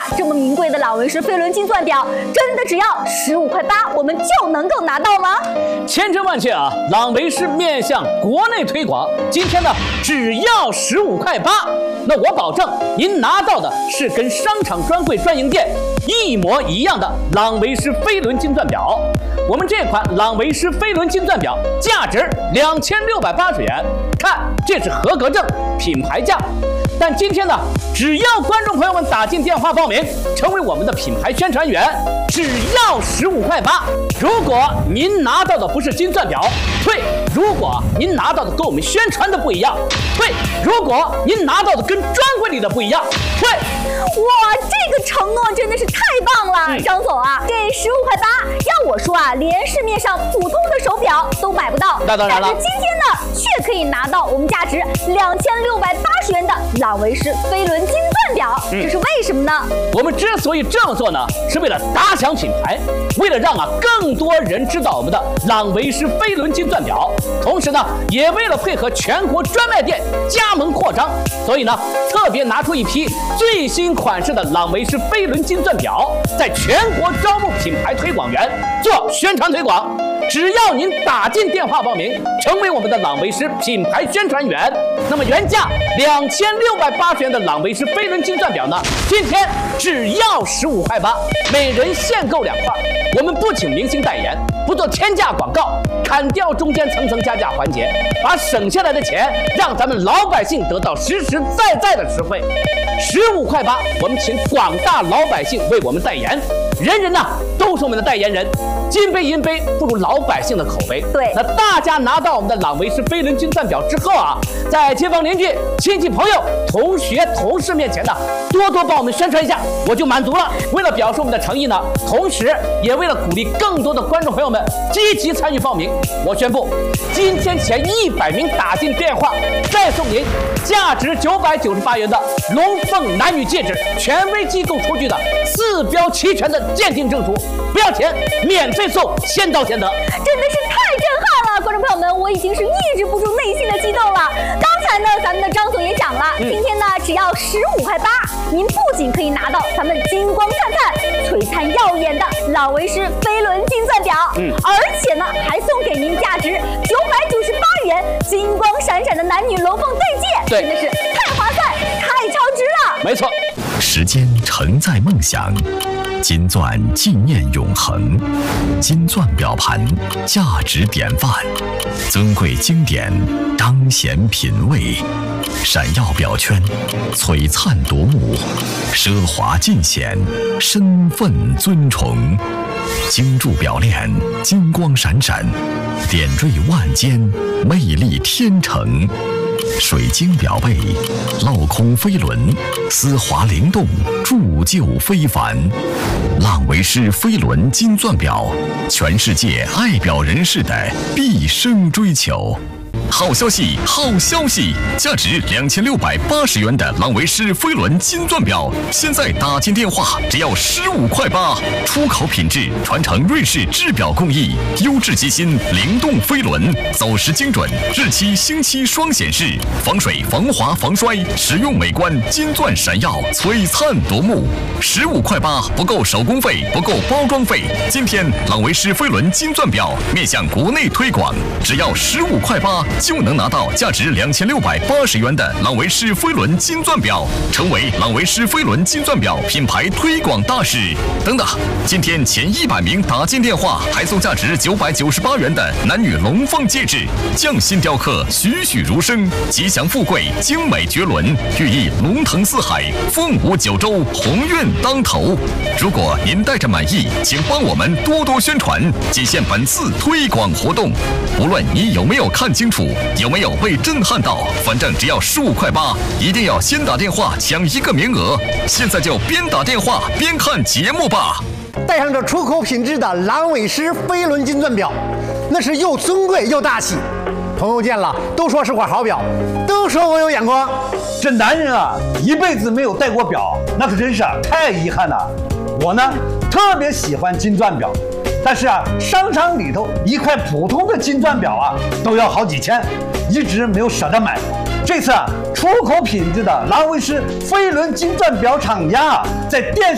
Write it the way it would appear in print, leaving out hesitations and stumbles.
这么名贵的朗维诗飞轮金钻表，真的只要15.8块，我们就能够拿到吗？ 千真万确啊！朗维诗面向国内推广，今天呢只要15.8块。那我保证您拿到的是跟商场专柜专营店一模一样的朗维诗飞轮金钻表。我们这款朗维诗飞轮金钻表价值2680元，看这是合格证，品牌价。但今天呢，只要观众朋友们打进电话报名，成为我们的品牌宣传员，只要15.8块。如果您拿到的不是金钻表，退；如果您拿到的跟我们宣传的不一样，退；如果您拿到的跟专柜里的不一样，退。 哇，这个承诺真的是太棒了，张总啊，这15.8块，要我说啊，连市面上普通的手表都买不到。 那当然了， 但是今天呢，却可以拿到我们价值2680元的朗维诗飞轮金钻表，这是为什么呢？ 我们之所以这样做呢，是为了打响品牌，为了让更多人知道我们的朗维诗飞轮金钻表，同时呢，也为了配合全国专卖店加盟扩张，所以呢，特别拿出一批最新款式的朗维诗飞轮金钻表，在全国招募品牌推广员做宣传推广。只要您打进电话报名，成为我们的朗维诗品牌宣传员，那么原价2680元的朗维诗飞轮金钻表呢，今天只要15.8块，每人限购2块。我们不请明星代言，不做天价广告，砍掉中间层层加价环节，把省下来的钱让咱们老百姓得到实实在在的实惠。15.8块，我们请广大老百姓为我们代言，人人呢都是我们的代言人。金杯银杯不如老百姓的口碑。 对， 那大家拿到我们的朗维诗飞轮金钻表之后啊，在街坊邻居、亲戚朋友、同学、同事面前呢，多多帮我们宣传一下，我就满足了。为了表示我们的诚意呢，同时也为了鼓励更多的观众朋友们积极参与报名，我宣布，今天前100名打进电话，再送您价值998元的龙凤男女戒指，权威机构出具的4标齐全的鉴定证书，不要钱，免费送，先到先得。 真的是太震撼了，观众朋友们，我已经是抑制不住内心的激动了。刚才呢，咱们的张总也讲了，今天呢只要15.8块，您不仅可以拿到咱们金光灿灿、璀璨耀眼的朗维诗飞轮金钻表，而且呢还送给您价值998元金光闪闪的男女龙凤对戒，真的是太划算、太超值了。 没错， 时间承载梦想，金钻纪念永恒，金钻表盘价值典范，尊贵经典彰显品味，闪耀表圈璀璨夺目，奢华尽显身份尊崇，精铸表链金光闪闪，点缀万间魅力天成，水晶表背镂空飞轮，丝滑灵动，铸就非凡。朗维诗飞轮金钻表，全世界爱表人士的毕生追求。好消息，好消息！价值2680元的朗维诗飞轮金钻表，现在打进电话只要15.8块，出口品质，传承瑞士制表工艺，优质机芯，灵动飞轮，走时精准，日期星期双显示，防水、防滑、防摔，实用美观，金钻闪耀，璀璨夺目。15.8块不够手工费，不够包装费。今天朗维诗飞轮金钻表面向国内推广，只要15.8块。就能拿到价值2680元的朗维诗飞轮金钻表，成为朗维诗飞轮金钻表品牌推广大使。等等，今天前100名打进电话，还送价值998元的男女龙凤戒指，匠心雕刻，栩栩如生，吉祥富贵，精美绝伦，寓意龙腾四海，凤舞九州，鸿运当头。如果您带着满意，请帮我们多多宣传，仅限本次推广活动。无论你有没有看清楚，有没有被震撼到，反正只要15.8块，一定要先打电话抢1个名额。现在就边打电话边看节目吧。 戴上这出口品质的朗维诗飞轮金钻表，那是又尊贵又大气。朋友见了都说是块好表，都说我有眼光。 这男人啊，一辈子没有戴过表，那可真是太遗憾了。我呢，特别喜欢金钻表。但是啊，商场里头一块普通的金钻表啊，都要好几千，一直没有舍得买。这次啊，出口品质的朗维诗飞轮金钻表厂家啊，在电视